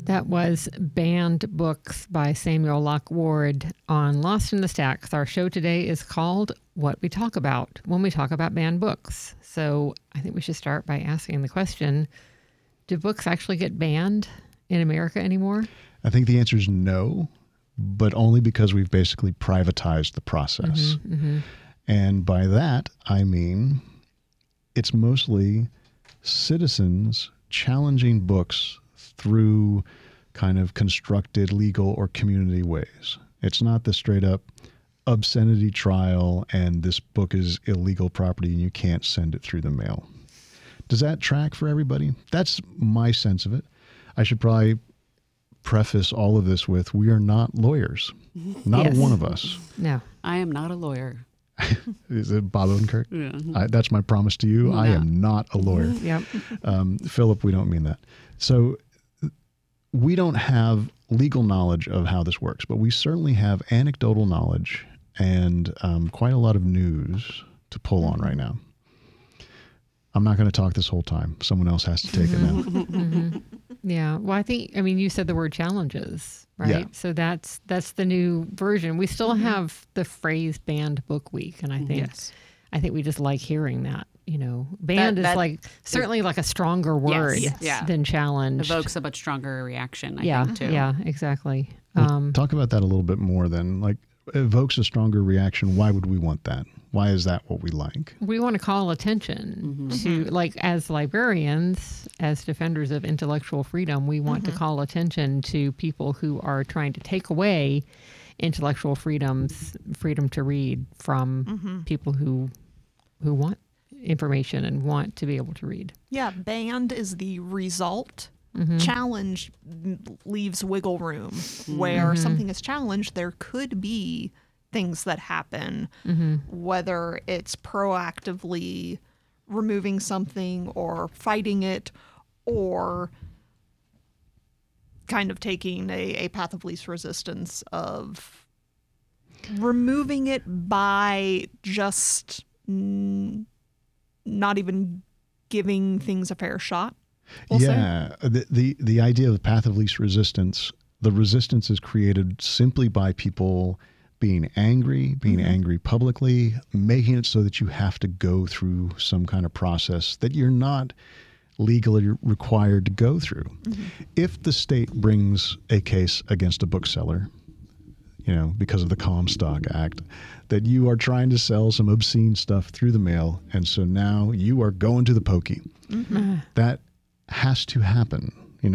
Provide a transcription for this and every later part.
That was Banned Books by Samuel Locke Ward on Lost in the Stacks. Our show today is called What We Talk About when we talk about banned books. So I think we should start by asking the question, do books actually get banned in America anymore? I think the answer is no, but only because we've basically privatized the process. And by that, I mean it's mostly citizens challenging books through kind of constructed legal or community ways. It's not the straight up obscenity trial and this book is illegal property and you can't send it through the mail. Does that track for everybody? That's my sense of it. I should probably preface all of this with, we are not lawyers. Not Yes. one of us. No. I am not a lawyer. Is it Bob Odenkirk? Yeah. That's my promise to you. No. I am not a lawyer. Yep. Philip, we don't mean that. So we don't have legal knowledge of how this works, but we certainly have anecdotal knowledge and quite a lot of news to pull on right now. I'm not going to talk this whole time. Someone else has to take it now. Yeah. Well, you said the word challenges, right? Yeah. So that's the new version. We still have the phrase banned book week. And I think we just like hearing that, banned is like certainly like a stronger word than challenged. Evokes a much stronger reaction, I think, too. Yeah, exactly. We'll talk about that a little bit more then. Like, evokes a stronger reaction. Why would we want that? Why is that what we like? We want to call attention to, like, as librarians, as defenders of intellectual freedom, we want to call attention to people who are trying to take away intellectual freedom to read from people who want information and want to be able to read. Yeah, banned is the result. Challenge leaves wiggle room. Where something is challenged, there could be things that happen, whether it's proactively removing something or fighting it, or kind of taking a path of least resistance of removing it by just not even giving things a fair shot. The idea of the path of least resistance, the resistance is created simply by people being angry publicly, making it so that you have to go through some kind of process that you're not legally required to go through. If the state brings a case against a bookseller, because of the Comstock Act, that you are trying to sell some obscene stuff through the mail, and so now you are going to the pokey. That has to happen.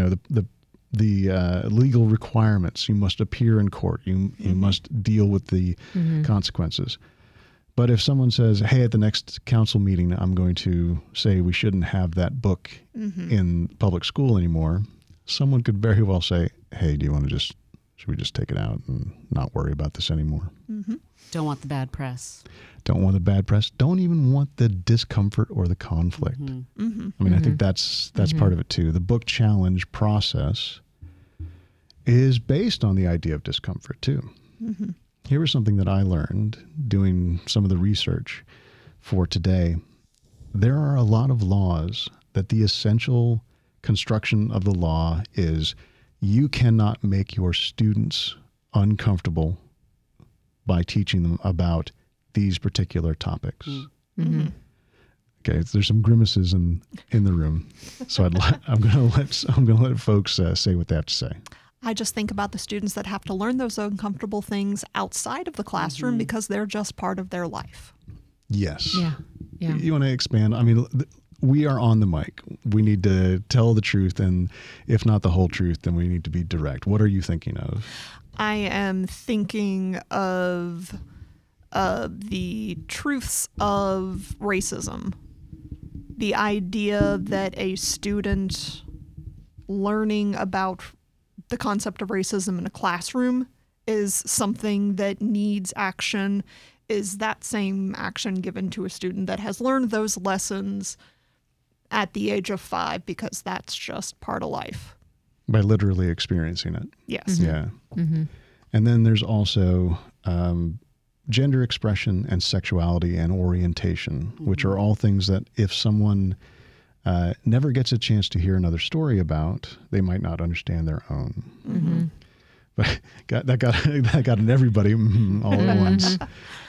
The legal requirements. You must appear in court. You must deal with the consequences. But if someone says, hey, at the next council meeting, I'm going to say we shouldn't have that book in public school anymore, someone could very well say, hey, should we just take it out and not worry about this anymore? Don't want the bad press. Don't want the bad press. Don't even want the discomfort or the conflict. I think that's part of it too. The book challenge process is based on the idea of discomfort too. Here was something that I learned doing some of the research for today. There are a lot of laws that the essential construction of the law is you cannot make your students uncomfortable by teaching them about these particular topics. Okay, there's some grimaces in the room, so I'm going to let folks say what they have to say. I just think about the students that have to learn those uncomfortable things outside of the classroom because they're just part of their life. Yes. Yeah. You want to expand? We are on the mic. We need to tell the truth, and if not the whole truth, then we need to be direct. What are you thinking of? I am thinking of the truths of racism. The idea that a student learning about the concept of racism in a classroom is something that needs action. Is that same action given to a student that has learned those lessons at the age of 5 because that's just part of life? By literally experiencing it. Yes. Yeah. And then there's also gender expression and sexuality and orientation, which are all things that if someone never gets a chance to hear another story about, they might not understand their own. Mm-hmm. But that got in everybody all at once.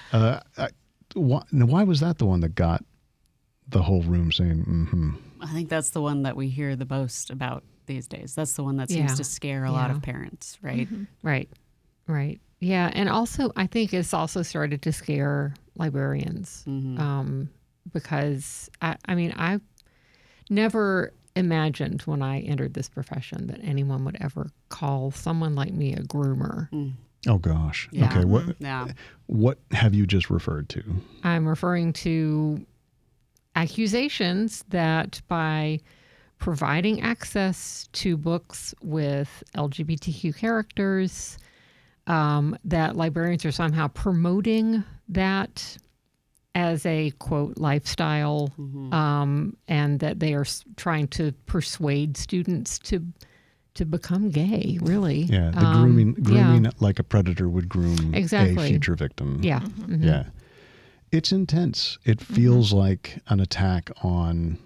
Why was that the one that got the whole room saying, mm-hmm? I think that's the one that we hear the most about these days. That's the one that seems to scare a lot of parents, right? Mm-hmm. Right. Yeah. And also, I think it's also started to scare librarians because, I never imagined when I entered this profession that anyone would ever call someone like me a groomer. Oh, gosh. Yeah. Okay. What have you just referred to? I'm referring to accusations that by providing access to books with LGBTQ characters, that librarians are somehow promoting that as a, quote, lifestyle, and that they are trying to persuade students to become gay, really. Yeah, the grooming like a predator would groom a future victim. Yeah. Mm-hmm. Yeah. It's intense. It feels like an attack on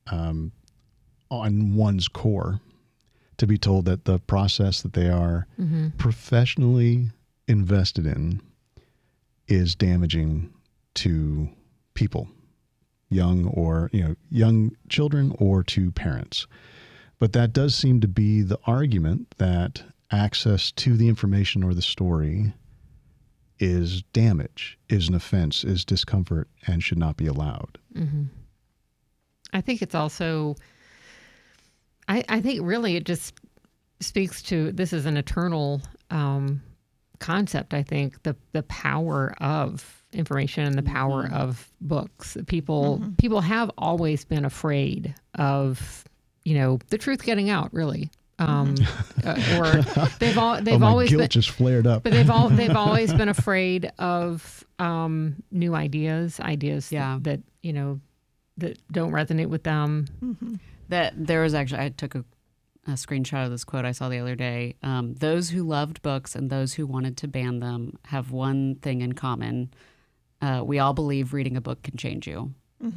one's core, to be told that the process that they are professionally invested in is damaging to people, young children or to parents. But that does seem to be the argument, that access to the information or the story is damage, is an offense, is discomfort, and should not be allowed. Mm-hmm. I think it's also, I think really it just speaks to, this is an eternal concept, I think, the power of information and the power of books. People have always been afraid of, the truth getting out, really. Or they've always guilt been just flared up. But they've always been afraid of new ideas that that don't resonate with them. That there was actually, I took a screenshot of this quote I saw the other day. Those who loved books and those who wanted to ban them have one thing in common. We all believe reading a book can change you.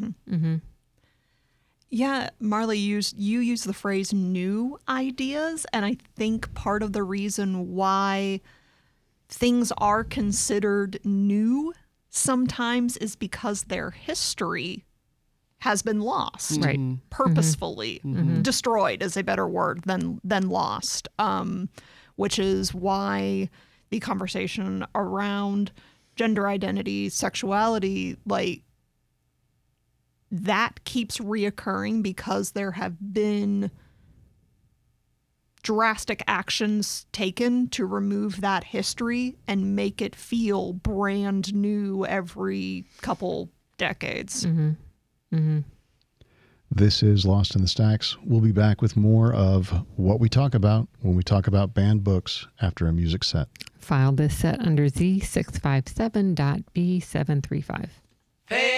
Yeah, Marley, you use the phrase new ideas, and I think part of the reason why things are considered new sometimes is because their history has been lost, right? Purposefully destroyed is a better word than lost, which is why the conversation around gender identity, sexuality, that keeps reoccurring because there have been drastic actions taken to remove that history and make it feel brand new every couple decades. This is Lost in the Stacks. We'll be back with more of what we talk about when we talk about banned books after a music set. File this set under Z657.B735. Hey!